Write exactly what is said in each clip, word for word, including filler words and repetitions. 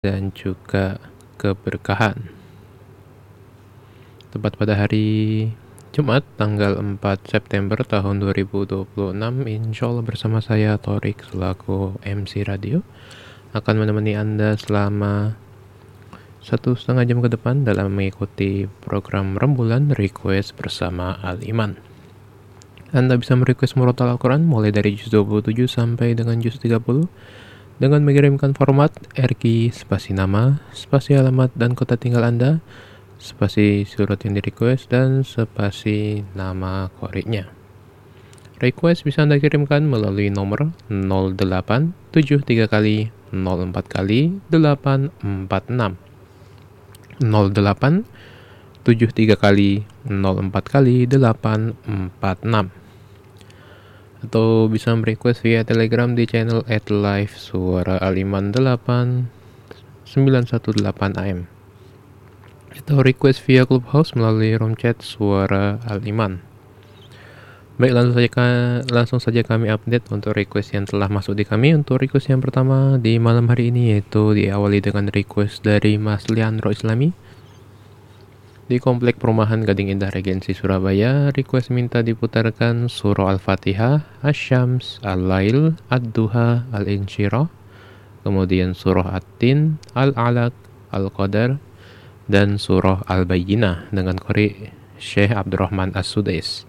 dan juga keberkahan. Tepat pada hari Jumat tanggal empat September tahun dua ribu dua puluh enam, insya Allah bersama saya Torik selaku M C Radio akan menemani Anda selama satu setengah jam ke depan dalam mengikuti program rembulan Request bersama Al-Iman. Anda bisa merequest murotal Al-Quran mulai dari juz dua puluh tujuh sampai dengan juz tiga puluh dengan mengirimkan format R Q spasi nama, spasi alamat dan kota tinggal Anda, spasi surat yang di request, dan spasi nama qori'nya. Request bisa Anda kirimkan melalui nomor nol delapan tujuh tiga kali nol empat kali delapan empat enam, nol delapan tujuh tiga kali nol empat kali delapan empat enam, atau bisa merequest via Telegram di channel at live suara Al-Iman delapan sembilan satu delapan A M, atau request via Clubhouse melalui room chat suara Al-Iman. Baik, langsung saja, langsung saja kami update untuk request yang telah masuk di kami. Untuk request yang pertama di malam hari ini yaitu diawali dengan request dari Mas Leandro Islami di Komplek Perumahan Gading Indah Regensi Surabaya. Request minta diputarkan surah Al-Fatihah, Asy-Syams, Al-Lail, Ad-Duha, Al-Insyirah, kemudian surah At-Tin, Al-Alaq, Al-Qadar, dan surah Al-Bayyinah dengan qori Syekh Abdurrahman As-Sudais.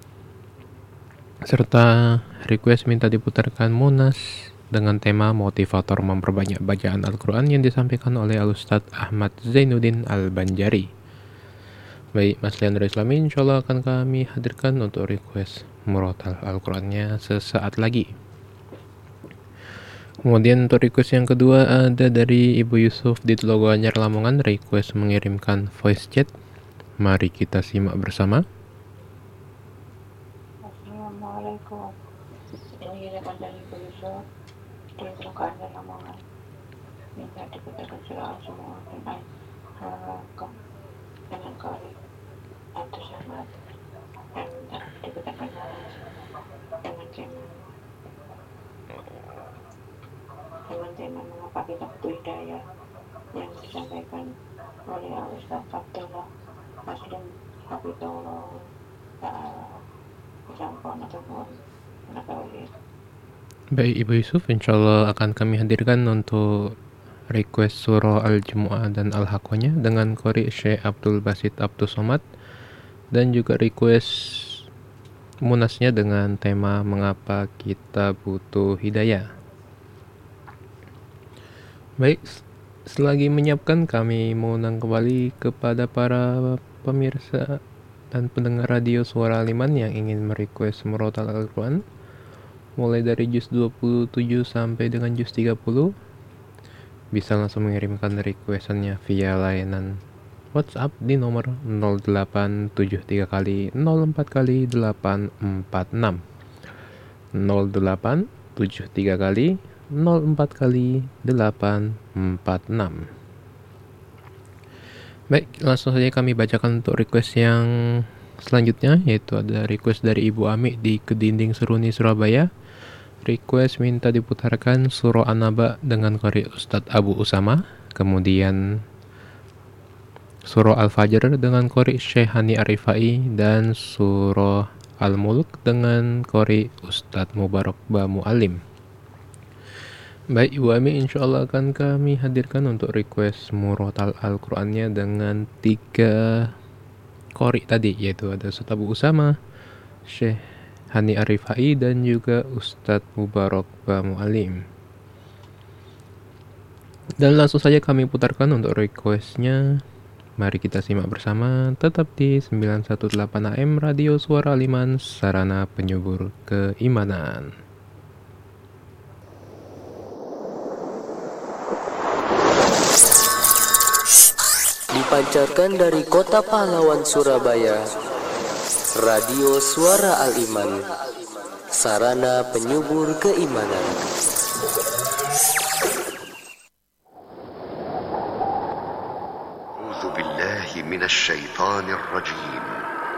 Serta request minta diputarkan Munas dengan tema motivator memperbanyak bacaan Al-Quran yang disampaikan oleh Al-Ustadz Ahmad Zainuddin Al-Banjari. Baik, Mas Leandro Islami, insya Allah akan kami hadirkan untuk request murotal Al-Qurannya sesaat lagi. Kemudian untuk request yang kedua ada dari Ibu Yusuf di Telogo Anyar Lamongan, request mengirimkan voice chat. Mari kita simak bersama. Assalamualaikum. Ini rekan dari Ibu Yusuf di Telogo Anyar Lamongan. Minta diputarkan surah semua dengan halakom dengan kali atau sama, dan minta diputarkan dengan tema dengan tema mengapa kita butuh hidayah yang disampaikan oleh Ustaz Abdullah Muslim Habibullah Ta'ala. Baik Ibu Yusuf, insya Allah akan kami hadirkan untuk request surah Al-Jumu'ah dan Al-Haqqahnya dengan qori Syekh Abdul Basit Abdul Somad, dan juga request munasnya dengan tema mengapa kita butuh hidayah. Baik, selagi menyiapkan, kami mengundang kembali kepada para pemirsa dan pendengar radio Suara Al-Iman yang ingin merequest murotal Al-Quran mulai dari juz dua puluh tujuh sampai dengan juz tiga puluh, bisa langsung mengirimkan requestannya via layanan WhatsApp di nomor nol delapan tujuh tiga kali nol empat kali delapan empat enam, nol delapan tujuh tiga kali nol empat kali delapan empat enam. Baik, langsung saja kami bacakan untuk request yang selanjutnya, yaitu ada request dari Ibu Ami di Kedinding Seruni, Surabaya. Request minta diputarkan surah An-Naba dengan qori Ustadz Abu Usama, kemudian surah Al-Fajr dengan qori Syekh Hani Arifai, dan surah Al-Mulk dengan qori Ustadz Mubarak Ba Mu'alim. Baik Ibu Ami, insya Allah akan kami hadirkan untuk request murotal Al-Qurannya dengan tiga qori tadi, yaitu ada Ustadz Abu Usama, Syekh Hani Arifai, dan juga Ustadz Mubarak Ba Mu'alim. Dan langsung saja kami putarkan untuk requestnya. Mari kita simak bersama, tetap di sembilan satu delapan A M Radio Suara Al-Iman, sarana penyubur keimanan. Dipancarkan dari Kota Pahlawan Surabaya, Radio Suara Al-Iman, sarana penyubur keimanan. A'udzu billahi minasy syaithanir rajim.